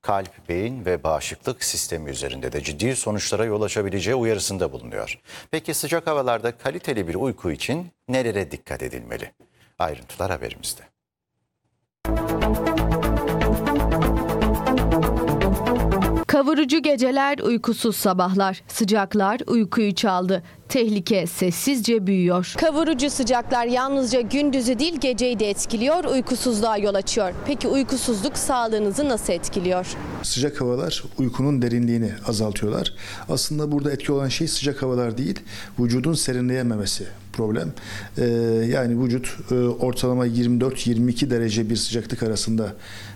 kalp, beyin ve bağışıklık sistemi üzerinde de ciddi sonuçlara yol açabileceği uyarısında bulunuyor. Peki sıcak havalarda kaliteli bir uyku için nelere dikkat edilmeli? Ayrıntılar haberimizde. Kavurucu geceler, uykusuz sabahlar, sıcaklar uykuyu çaldı. Tehlike sessizce büyüyor. Kavurucu sıcaklar yalnızca gündüzü değil geceyi de etkiliyor, uykusuzluğa yol açıyor. Peki uykusuzluk sağlığınızı nasıl etkiliyor? Sıcak havalar uykunun derinliğini azaltıyorlar. Aslında burada etki olan şey sıcak havalar değil, vücudun serinleyememesi problem. Yani vücut ortalama 24-22 derece bir sıcaklık arasında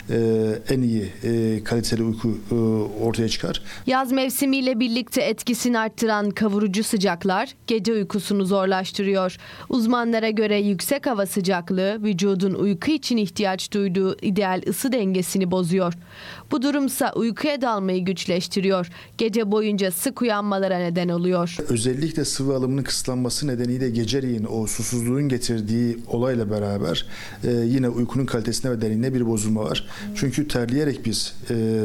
en iyi kaliteli uyku ortaya çıkar. Yaz mevsimiyle birlikte etkisini arttıran kavurucu sıcaklar gece uykusunu zorlaştırıyor. Uzmanlara göre yüksek hava sıcaklığı vücudun uyku için ihtiyaç duyduğu ideal ısı dengesini bozuyor. Bu durumsa uykuya dalmayı güçleştiriyor. Gece boyunca sık uyanmalara neden oluyor. Özellikle sıvı alımının kısıtlanması nedeniyle geceleyin o susuzluğun getirdiği olayla beraber yine uykunun kalitesine ve derinliğine bir bozulma var. Çünkü terleyerek biz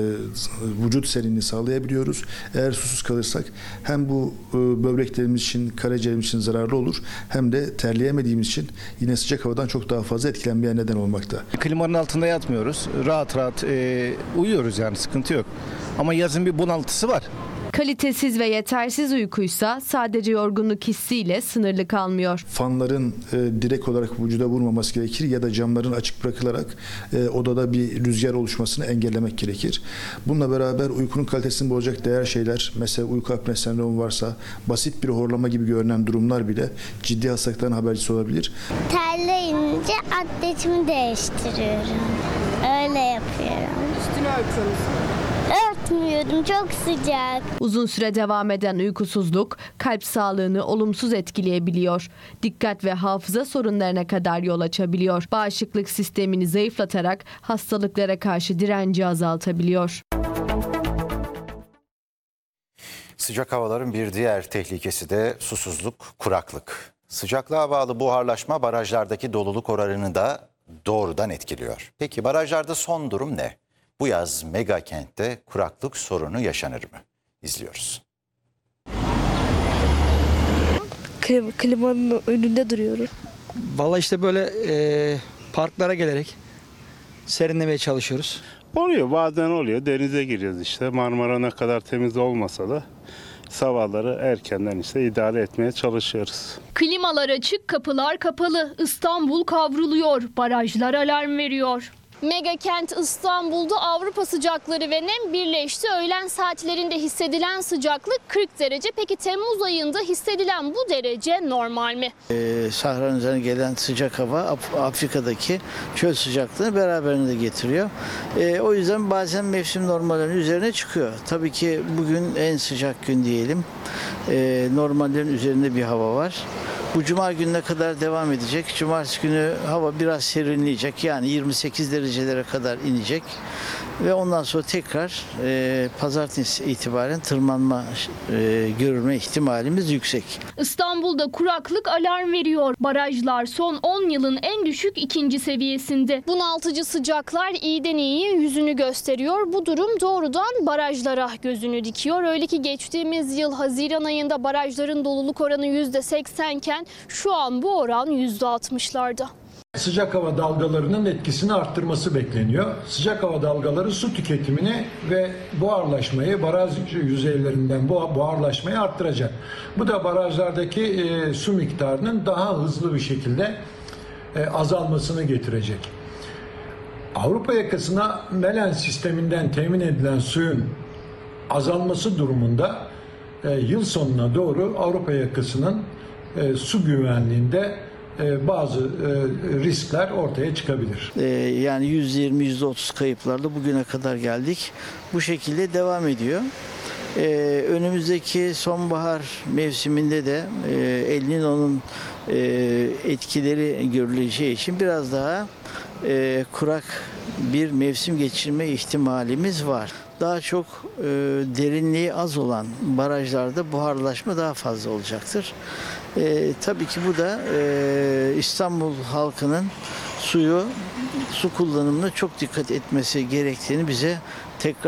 vücut serinliğini sağlayabiliyoruz. Eğer susuz kalırsak hem bu böbreklerimiz için, karaciğerimiz için zararlı olur, hem de terleyemediğimiz için yine sıcak havadan çok daha fazla etkilenmeye neden olmakta. Klimanın altında yatmıyoruz. Rahat rahat uyuyoruz, yani sıkıntı yok. Ama yazın bir bunaltısı var. Kalitesiz ve yetersiz uykuysa sadece yorgunluk hissiyle sınırlı kalmıyor. Fanların direkt olarak vücuda vurmaması gerekir ya da camların açık bırakılarak odada bir rüzgar oluşmasını engellemek gerekir. Bununla beraber uykunun kalitesini bozacak değer şeyler, mesela uyku apne sendromu varsa, basit bir horlama gibi görünen durumlar bile ciddi hastalıkların habercisi olabilir. Terleyince atletimi değiştiriyorum. Öyle yapıyorum. Üstünü örtüyoruz. Örtmüyorum, çok sıcak. Uzun süre devam eden uykusuzluk kalp sağlığını olumsuz etkileyebiliyor. Dikkat ve hafıza sorunlarına kadar yol açabiliyor. Bağışıklık sistemini zayıflatarak hastalıklara karşı direnci azaltabiliyor. Sıcak havaların bir diğer tehlikesi de susuzluk, kuraklık. Sıcaklığa bağlı buharlaşma barajlardaki doluluk oranını da doğrudan etkiliyor. Peki barajlarda son durum ne? Bu yaz mega kentte kuraklık sorunu yaşanır mı? İzliyoruz. Klimanın önünde duruyorum. Vallahi işte böyle parklara gelerek serinlemeye çalışıyoruz. Oluyor, bazen oluyor. Denize giriyoruz işte. Marmara ne kadar temiz olmasa da sabahları erkenden işte idare etmeye çalışıyoruz. Klimalar açık, kapılar kapalı. İstanbul kavruluyor. Barajlar alarm veriyor. Mega kent İstanbul'da Avrupa sıcakları ve nem birleşti. Öğlen saatlerinde hissedilen sıcaklık 40 derece. Peki Temmuz ayında hissedilen bu derece normal mi? Sahranın üzerine gelen sıcak hava Afrika'daki çöl sıcaklığını beraberinde getiriyor. O yüzden bazen mevsim normallerinin üzerine çıkıyor. Tabii ki bugün en sıcak gün diyelim. Normallerin üzerinde bir hava var. Bu cuma gününe kadar devam edecek. Cumartesi günü hava biraz serinleyecek. Yani 28 derecelere kadar inecek. Ve ondan sonra tekrar pazartesi itibaren tırmanma görülme ihtimalimiz yüksek. İstanbul'da kuraklık alarm veriyor. Barajlar son 10 yılın en düşük 2. seviyesinde. Bunaltıcı sıcaklar iyiden iyiye yüzünü gösteriyor. Bu durum doğrudan barajlara gözünü dikiyor. Öyle ki geçtiğimiz yıl Haziran ayında barajların doluluk oranı %80 iken şu an bu oran %60'larda. Sıcak hava dalgalarının etkisini arttırması bekleniyor. Sıcak hava dalgaları su tüketimini ve buharlaşmayı, baraj yüzeylerinden buharlaşmayı arttıracak. Bu da barajlardaki su miktarının daha hızlı bir şekilde azalmasını getirecek. Avrupa yakasına Melen sisteminden temin edilen suyun azalması durumunda yıl sonuna doğru Avrupa yakasının su güvenliğinde bazı riskler ortaya çıkabilir. Yani %20, %30 kayıplarla bugüne kadar geldik. Bu şekilde devam ediyor. Önümüzdeki sonbahar mevsiminde de El Niño'nun etkileri görüleceği için biraz daha kurak bir mevsim geçirme ihtimalimiz var. Daha çok derinliği az olan barajlarda buharlaşma daha fazla olacaktır. Tabii ki bu da İstanbul halkının su kullanımına çok dikkat etmesi gerektiğini bize tekrar